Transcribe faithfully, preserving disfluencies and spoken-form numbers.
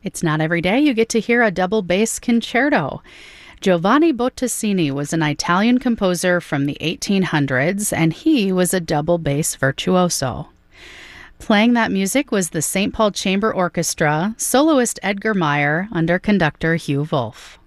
It's not every day you get to hear a double bass concerto. Giovanni Bottesini was an Italian composer from the eighteen hundreds, and he was a double bass virtuoso. Playing that music was the Saint Paul Chamber Orchestra, soloist Edgar Meyer under conductor Hugh Wolf.